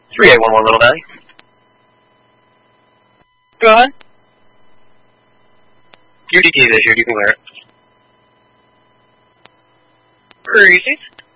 3811 Little Valley. Go ahead. UDT this year, you can wear it. Repeat.